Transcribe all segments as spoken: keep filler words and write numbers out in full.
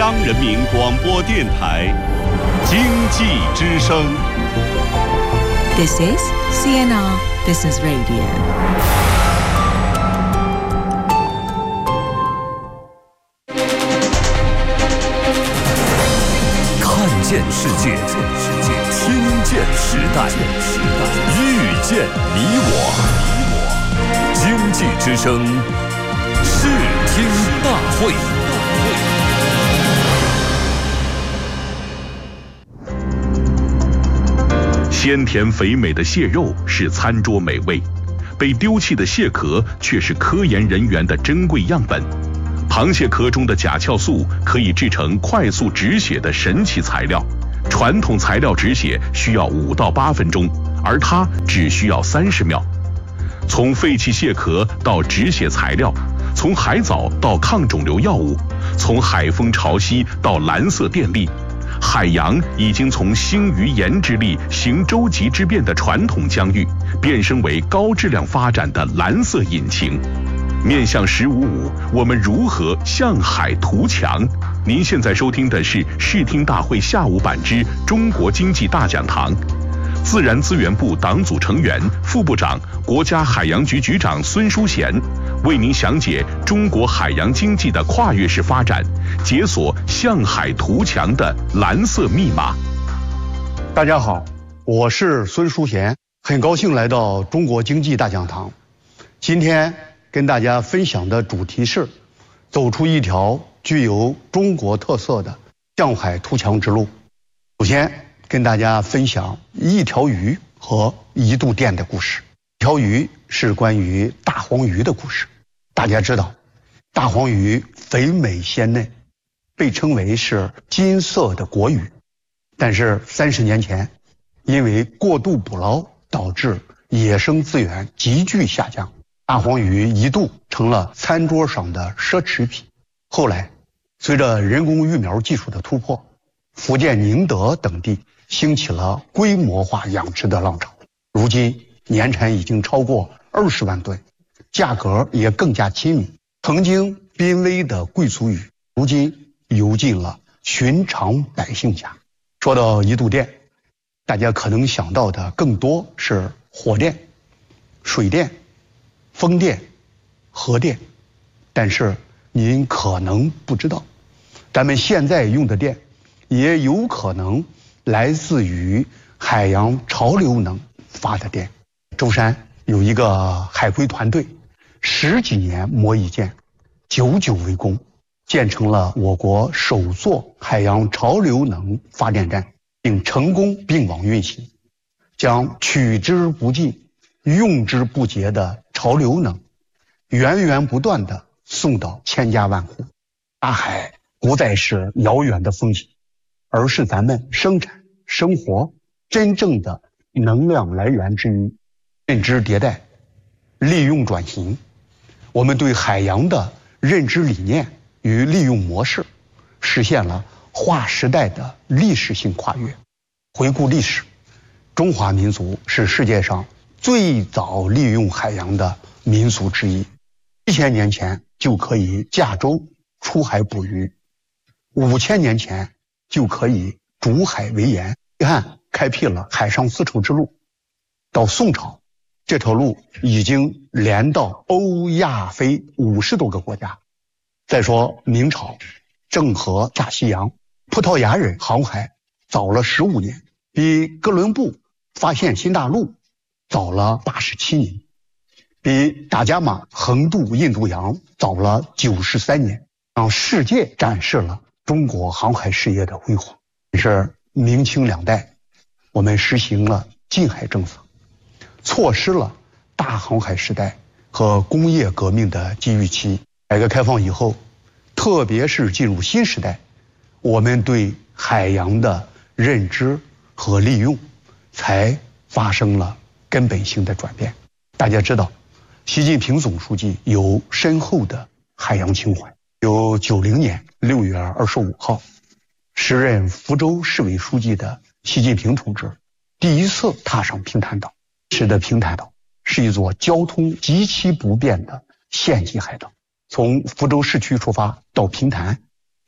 央人民广播电台经济之声。 This is C N R Business Radio。 看见世界，听见时代，遇见你我。经济之声，视听大会。 鲜甜肥美的蟹肉是餐桌美味，被丢弃的蟹壳却是科研人员的珍贵样本。螃蟹壳中的甲壳素可以制成快速止血的神奇材料，传统材料止血需要五到八分钟，而它只需要三十秒。从废弃蟹壳到止血材料，从海藻到抗肿瘤药物，从海风潮汐到蓝色电力，海洋已经从兴于言之力、行舟楫之变的传统疆域，变身为高质量发展的蓝色引擎。面向十五五，我们如何向海图强？您现在收听的是视听大会下午版之中国经济大讲堂。自然资源部党组成员、副部长、国家海洋局局长孙淑贤为您详解中国海洋经济的跨越式发展，解锁向海图强的蓝色密码。 大家好，我是孙淑贤，很高兴来到中国经济大讲堂。今天跟大家分享的主题是走出一条具有中国特色的向海图强之路。首先跟大家分享一条鱼和一度电的故事。一条鱼是关于大黄鱼的故事。大家知道，大黄鱼肥美鲜嫩，被称为是金色的国鱼。但是三十年前，因为过度捕捞导致野生资源急剧下降，大黄鱼一度成了餐桌上的奢侈品。后来，随着人工育苗技术的突破，福建宁德等地兴起了规模化养殖的浪潮，如今年产已经超过二十万吨，价格也更加亲民。曾经濒危的贵族鱼，如今游进了寻常百姓家。说到一度电，大家可能想到的更多是火电、水电、风电、核电，但是您可能不知道，咱们现在用的电也有可能来自于海洋潮流能发的电。舟山有一个海龟团队，十几年磨一剑，久久为功，建成了我国首座海洋潮流能发电站，并成功并网运行，将取之不尽、用之不竭的潮流能源源不断地送到千家万户。大海不再是遥远的风景，而是咱们生产生活真正的能量来源之一。认知迭代，利用转型，我们对海洋的认知理念与利用模式实现了划时代的历史性跨越。回顾历史，中华民族是世界上最早利用海洋的民族之一。一千年前就可以驾舟出海捕鱼，五千年前就可以逐海为盐，你看开辟了海上丝绸之路。到宋朝，这条路已经连到欧亚非五十多个国家。再说明朝，郑和下西洋，葡萄牙人航海早了十五年，比哥伦布发现新大陆早了八十七年，比达伽马横渡印度洋早了九十三年，让世界展示了中国航海事业的辉煌。是明清两代，我们实行了禁海政策，错失了大航海时代和工业革命的机遇期。改革开放以后，特别是进入新时代，我们对海洋的认知和利用才发生了根本性的转变。大家知道，习近平总书记有深厚的海洋情怀。有九零年六月二十五号，时任福州市委书记的习近平同志第一次踏上平潭岛。时的平潭岛是一座交通极其不便的县级海岛。从福州市区出发到平潭，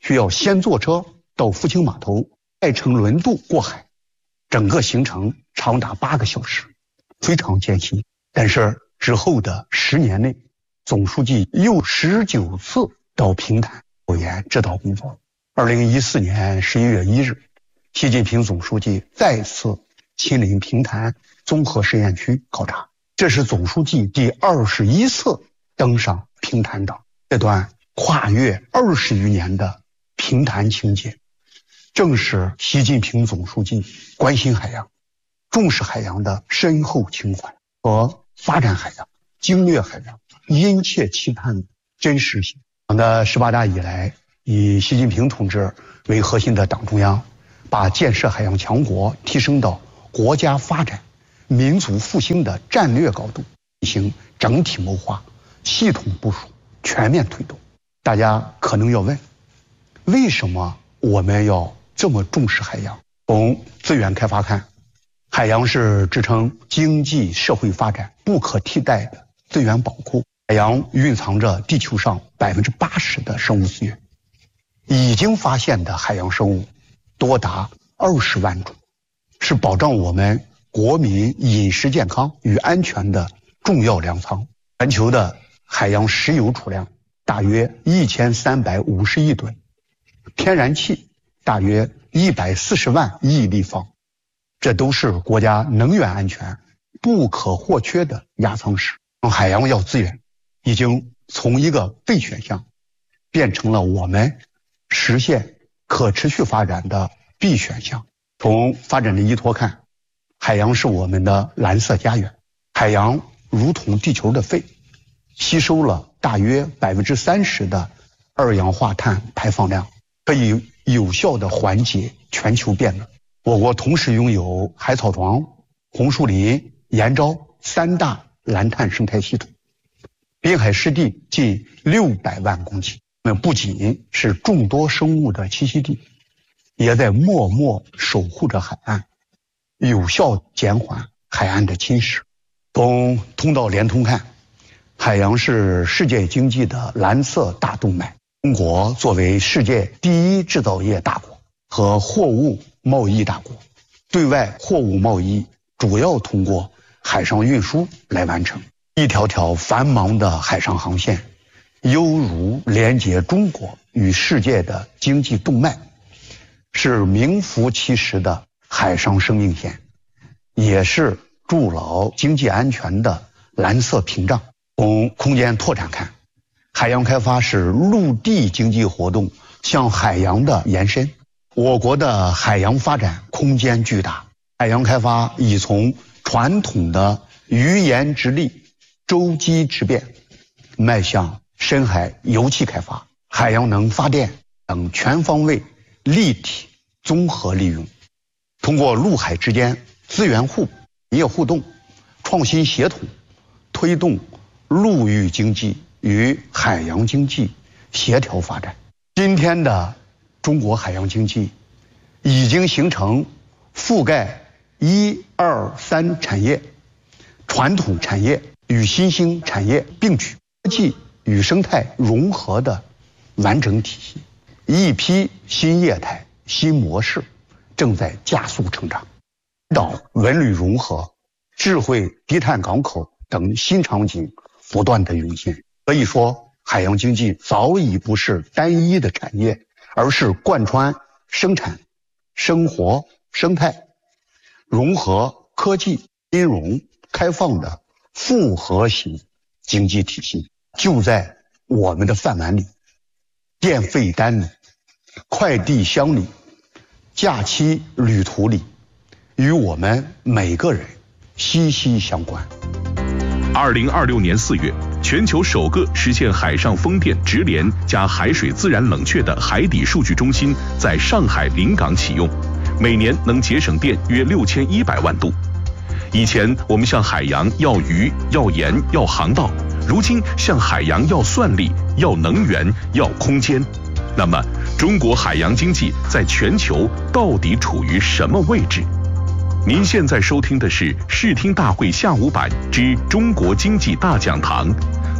需要先坐车到福清码头，再乘轮渡过海，整个行程长达八个小时，非常艰辛。但是之后的十年内，总书记又十九次到平潭调研指导工作。二零一四年十一月一日，习近平总书记再次亲临平潭综合实验区考察，这是总书记第二十一次登上平潭岛。这段跨越二十余年的平潭情结，正是习近平总书记关心海洋、重视海洋的深厚情怀和发展海洋、经略海洋殷切期盼的真实性。党的十八大以来，以习近平同志为核心的党中央，把建设海洋强国提升到国家发展、民族复兴的战略高度，进行整体谋划、系统部署、全面推动。大家可能要问，为什么我们要这么重视海洋？从资源开发看，海洋是支撑经济社会发展不可替代的资源宝库。海洋蕴藏着地球上百分之八十的生物资源，已经发现的海洋生物多达二十万种，是保障我们国民饮食健康与安全的重要粮仓。全球的海洋石油储量大约一千三百五十亿吨，天然气大约一百四十万亿立方，这都是国家能源安全不可或缺的压舱石。海洋要资源已经从一个备选项变成了我们实现可持续发展的必选项。从发展的依托看，海洋是我们的蓝色家园，海洋如同地球的肺，吸收了大约百分之三十的二氧化碳排放量，可以有效地缓解全球变暖。我国同时拥有海草床、红树林、岩礁三大蓝碳生态系统，滨海湿地近六百万公顷，那不仅是众多生物的栖息地，也在默默守护着海岸，有效减缓海岸的侵蚀。从通道连通看，海洋是世界经济的蓝色大动脉。中国作为世界第一制造业大国和货物贸易大国，对外货物贸易主要通过海上运输来完成。一条条繁忙的海上航线，犹如连接中国与世界的经济动脉，是名副其实的海上生命线，也是筑牢经济安全的蓝色屏障。从空间拓展看，海洋开发是陆地经济活动向海洋的延伸。我国的海洋发展空间巨大，海洋开发已从传统的鱼盐直利、洲基直变，迈向深海油气开发、海洋能发电等全方位、立体、综合利用。通过陆海之间资源互补、业互动、创新协同，推动陆域经济与海洋经济协调发展。今天的中国海洋经济已经形成覆盖一二三产业、传统产业与新兴产业并举、科技与生态融合的完整体系。一批新业态、新模式正在加速成长，岛文旅融合、智慧低碳港口等新场景不断的涌现。可以说，海洋经济早已不是单一的产业，而是贯穿生产、生活、生态、融合科技、金融、开放的复合型经济体系，就在我们的饭碗里、电费单里、快递箱里、假期旅途里，与我们每个人息息相关。 二零二六年四月，全球首个实现海上风电直连加海水自然冷却的海底数据中心在上海临港启用，每年能节省电约六千一百万度。以前我们向海洋要鱼、要盐、要航道，如今向海洋要算力、要能源、要空间。那么，中国海洋经济在全球到底处于什么位置？您现在收听的是视听大会下午版之中国经济大讲堂，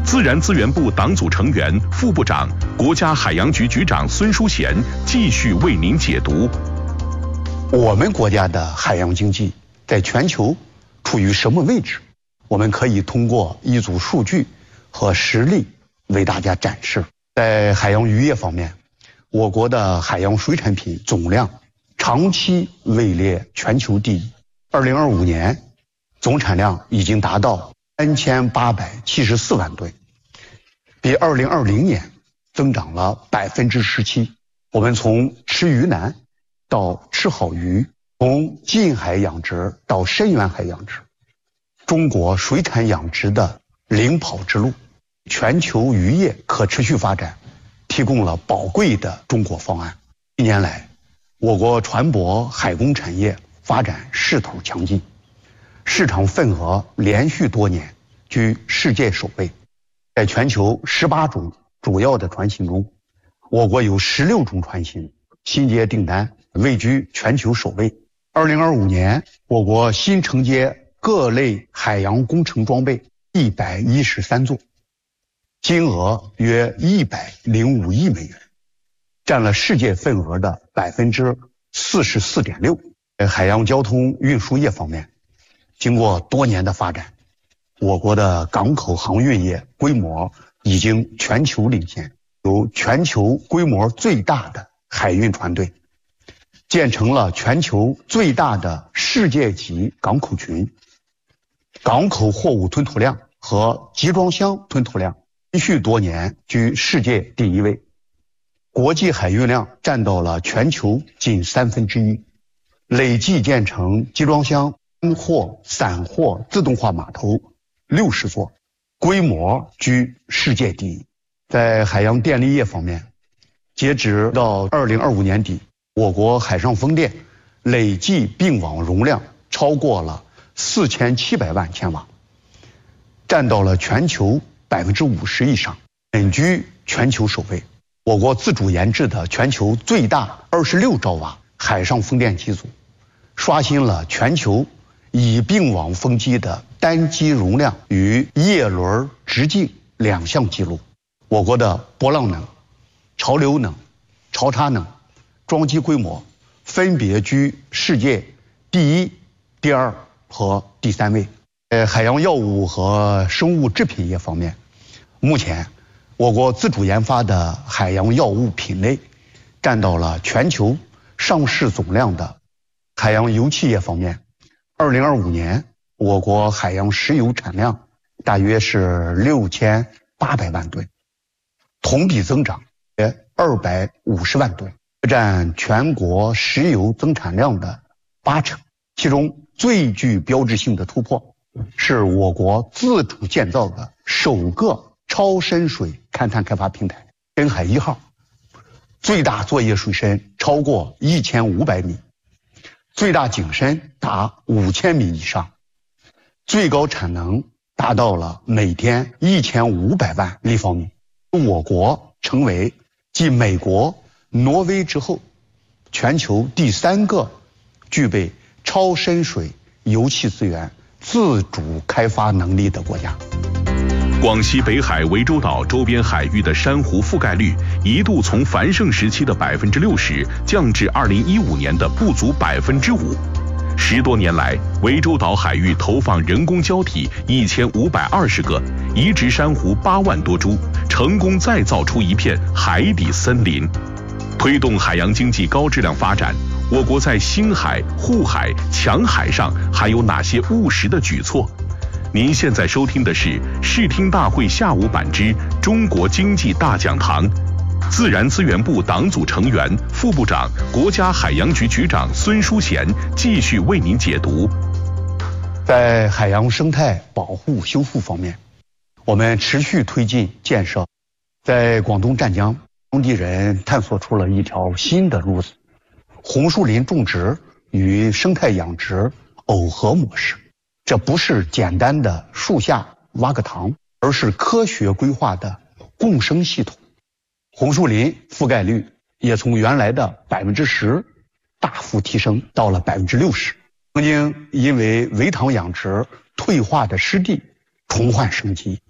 自然资源部党组成员、副部长、国家海洋局局长孙淑贤继续为您解读。 我们国家的海洋经济在全球处于什么位置？我们可以通过一组数据和实例为大家展示。在海洋渔业方面，我国的海洋水产品总量长期位列全球第一。二零二五年总产量已经达到三千八百七十四万吨，比二零二零年增长了百分之十七。我们从吃鱼难到吃好鱼，从近海养殖到深远海养殖，中国水产养殖的领跑之路，全球渔业可持续发展提供了宝贵的中国方案。近年来，我国船舶海工产业发展势头强劲，市场份额连续多年居世界首位。在全球十八种主要的船型中，我国有十六种船型新接订单位居全球首位。二零二五年，我国新承接各类海洋工程装备一百一十三座，金额约一百零五亿美元，占了世界份额的百分之四十四点六。在海洋交通运输业方面，经过多年的发展，我国的港口航运业规模已经全球领先，有全球规模最大的海运船队，建成了全球最大的世界级港口群。港口货物吞吐量和集装箱吞吐量连续多年居世界第一位，国际海运量占到了全球近三分之一，累计建成集装箱、单货、散货自动化码头六十座，规模居世界第一。在海洋电力业方面，截止到二零二五年底，我国海上风电累计并网容量超过了四千七百万千瓦，占到了全球百分之五十以上，稳居全球首位。我国自主研制的全球最大二十六兆瓦海上风电机组，刷新了全球以并网风机的单机容量与叶轮直径两项纪录。我国的波浪能、潮流能、潮差能装机规模分别居世界第一、第二和第三位。在海洋药物和生物制品业方面，目前我国自主研发的海洋药物品类占到了全球上市总量的。海洋油气业方面，二零二五年我国海洋石油产量大约是六千八百万吨，同比增长约二百五十万吨，占全国石油增产量的八成。其中最具标志性的突破是我国自主建造的首个超深水勘探开发平台深海一号，最大作业水深超过一千五百米，最大井深达五千米以上，最高产能达到了每天一千五百万立方米。我国成为继美国、挪威之后，全球第三个具备超深水油气资源自主开发能力的国家。 广西北海涠洲岛周边海域的珊瑚覆盖率一度从繁盛时期的百分之六十降至二零一五年的不足百分之五。十多年来，涠洲岛海域投放人工胶体一千五百二十个，移植珊瑚八万多株，成功再造出一片海底森林。推动海洋经济高质量发展，我国在新海、护海、强海上还有哪些务实的举措？您现在收听的是视听大会下午版之中国经济大讲堂，自然资源部党组成员、副部长、国家海洋局局长孙淑贤继续为您解读。 在海洋生态保护修复方面，我们持续推进建设。在广东湛江，当地人探索出了一条新的路子：红树林种植与生态养殖耦合模式。这不是简单的树下挖个塘，而是科学规划的共生系统。红树林覆盖率也从原来的百分之十大幅提升到了百分之六十。曾经因为围塘养殖退化的湿地重焕生机，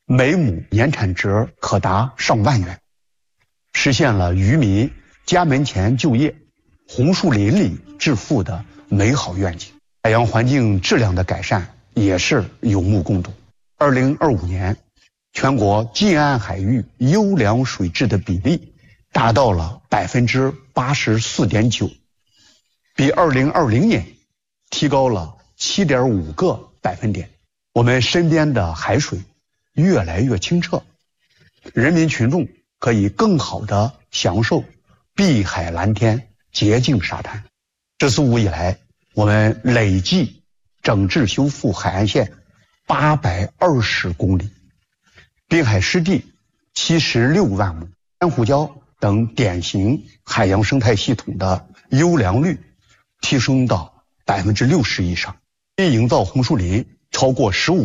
每亩年产值可达上万元，实现了渔民家门前就业、红树林里致富的美好愿景。海洋环境质量的改善也是有目共睹。二零二五年，全国近岸海域优良水质的比例达到了百分之八十四点九，比二零二零年提高了七点五个百分点。我们身边的海水越来越清澈，人民群众可以更好地享受碧海蓝天、洁净沙滩。这四五以来，我们累计整治修复海岸线八百二十公里，滨海湿地七十六万亩，珊瑚礁等典型海洋生态系统的优良率提升到百分之六十以上，并营造红树林超过十五